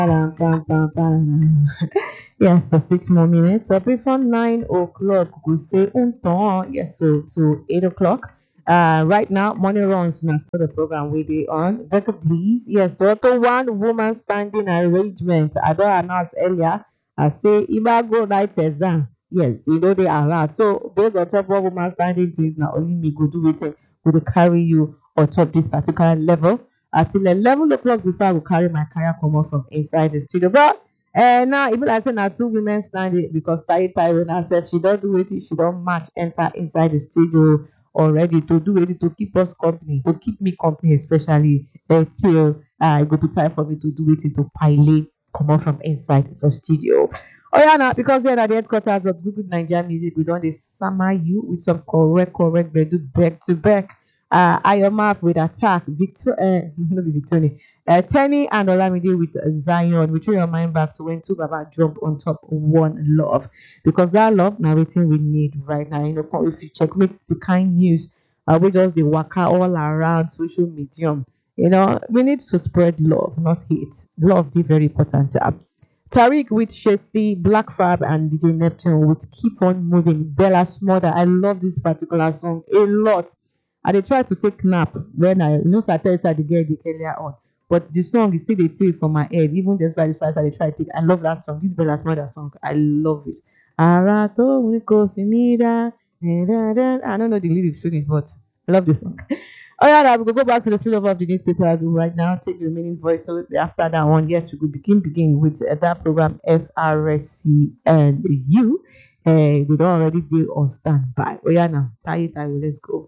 Yes, so 6 more minutes. So before 9 o'clock, we say unton. Yes, so to 8 o'clock. Right now, morning runs now start the program we dey on. Becca, please. Yes, so to one woman standing arrangement. I don't announce earlier. I say Imago night exam. Yes, you know they are allowed. So based on top one woman standing things now only me go do it. Go to carry you on top this particular level until 11 o'clock before I will carry my kayak come from inside the studio. But now even like say na two women standing because Tai when herself she don't do it, she don't match enter inside the studio already to do it to keep us company, to keep me company, especially till I go to time for me to do it to pilot come from inside the studio. Oh yeah, now because they're at the headquarters of Google Nigeria Music, we don't they summer you with some correct do back to back. Ayomaf with Attack, Victor, no be Victoria, Tenny and Olamide with Zion. We throw your mind back to when two Baba jumped on top one love. Because that love now everything we need right now. You know, if you checkmate the kind news, we just the waka all around social medium. You know, we need to spread love, not hate. Love be very important. Tariq with Shesi, Black Fab, and DJ Neptune with Keep On Moving. Bella Smother. I love this particular song a lot. I dey try to take nap when I say I tell you say I dey get headache earlier on. But the song is still dey play for my head. Even despite this price I dey try to take. I love that song. This Bella Smother song. I love it. Ara tó wí kò fi mí dá. I don't know the lyrics finish, but I love this song. Oh yeah, now we go back to the spirit of the newspaper right now. Take the remaining voice. So after that one, yes, we could begin with that program FRSC and you. They don't already do on standby. Oh yeah, now tie, let's go.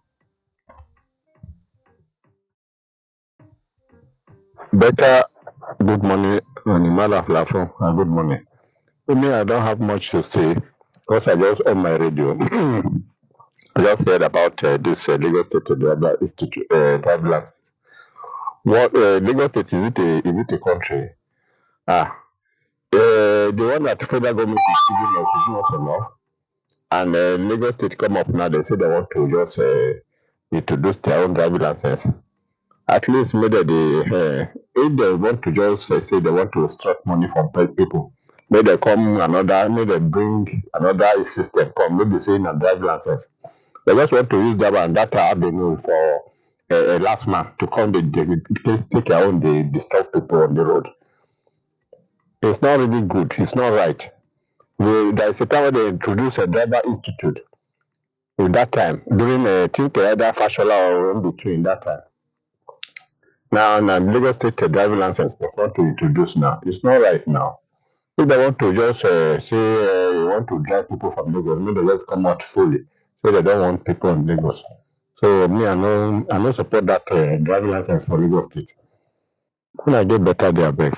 Better good morning, Animal platform, and good morning. To me, I don't have much to say because I just on my radio. I just heard about this Lagos State Driver Institute driver. What Lagos State is it a country? Ah, the one that federal government is giving us is not enough, and Lagos State come up now. They say they want to just introduce their own driving license. At least maybe if they want to just say they want to extract money from people, maybe they come another, maybe they bring another system, come maybe saying a driving license. They just want to use that and data avenue for a last man to come, they take their own, they disturb people on the road. It's not really good, it's not right. There is a time when they introduced a driver institute with that time, during I think either Fashola or in between that time. Now, Lagos State driving license they want to introduce now. It's not right now. If they want to just say you want to drive people from Lagos, maybe they just come out fully. So they don't want people in Lagos. So me, I no support that driving license for Lagos State. When I get better, they are back.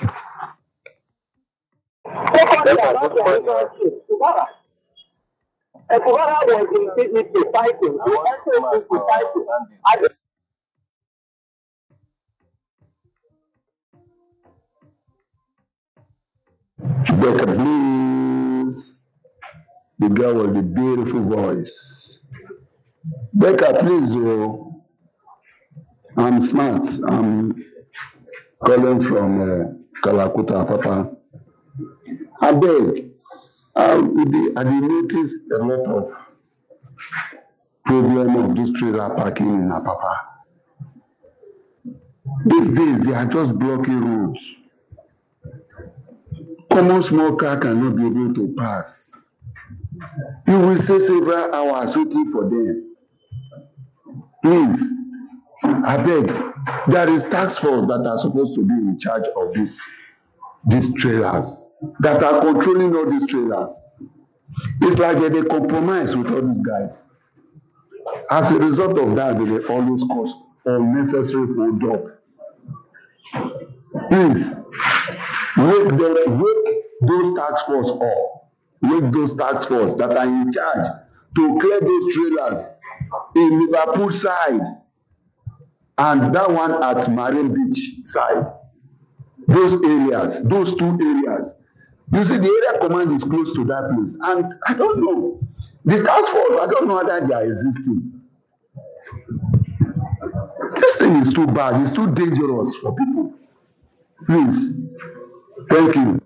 Was in dignity fighting. Becca, please. The girl with the beautiful voice. Becca, please. Oh, I'm smart. I'm calling from Kalakuta, Papa. I beg. I noticed a lot of problem of this trailer parking in Apapa. These days, they are just blocking roads. Common small car cannot be able to pass. You will stay several hours waiting for them. Please, I beg, there is task force that are supposed to be in charge of these trailers, that are controlling all these trailers. It's like they compromise with all these guys. As a result of that, they always cause unnecessary hold up. Please, wake those task force up. Wake those task force that are in charge to clear those trailers in Liverpool side and that one at Marine Beach side. Those areas, those two areas. You see, the area command is close to that place. And I don't know. The task force, I don't know whether they are existing. This thing is too bad. It's too dangerous for people. Please. Thank you.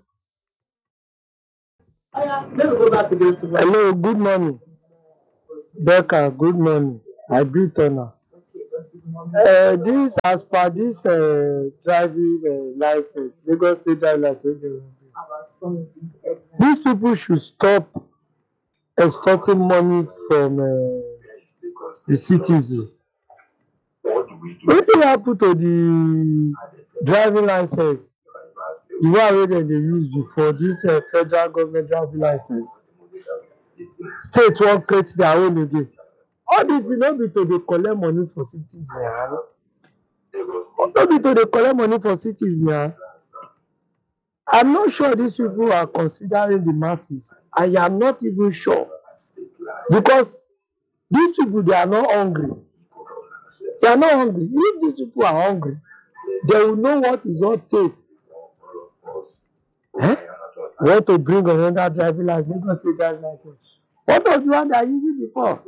Let me go back again to my. Hello, good morning. Becca, good morning. I greet honor. This as per this driving license, Lagos State driving license. These people should stop extorting money from the citizen. Wetin happen to the driving license? The one wey dem dey use before this federal government driving license. State wan create their own again. All this no be to dey collect money for citizens na. No be to dey collect money for citizens na. I'm not sure these people are considering the masses. I am not even sure. Because these people, they are not hungry. They are not hungry. If these people are hungry, they will know what is at stake. Want to bring another driving license, Lagos State driving license. What was the one they are using before?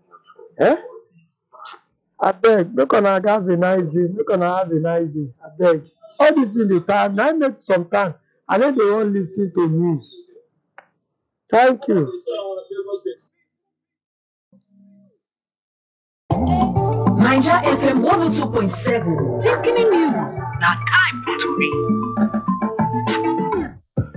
Abeg, make una have a nice day. Make una have a nice day. Abeg. All this in the time, na make some time. I know they won't listen to news. Thank you. Naija FM 102.7. Taking news. Now time to read.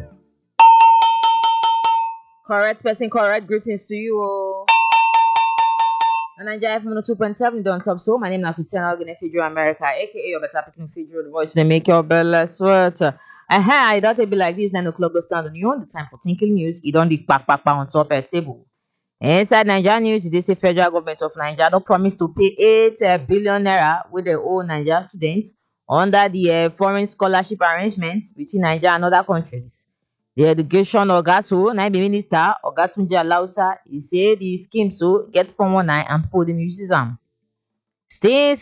Correct person, correct greetings to you all. Naija FM 102.7 don't top so. My name is Christiana Ogene Fidro America, aka your better picking Fidro, the voice they make your bella sweat. I don't be like this 9 o'clock go stand on you on the time for thinking news. You don't dig back on top of the table. Inside Nigeria news, they say federal government of Nigeria don't promise to pay 8 billion naira with their own Nigeria students under the foreign scholarship arrangements between Nigeria and other countries. The education Ogaso, Naibi Minister Ogatunji Alausa, he said the scheme so get 419 and pull the museum. Stay